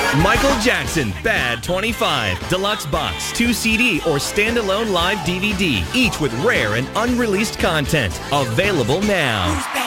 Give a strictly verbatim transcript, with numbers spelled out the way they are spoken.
Michael Jackson, Bad twenty-five, Deluxe Box, two C D or standalone live D V D, each with rare and unreleased content. Available now.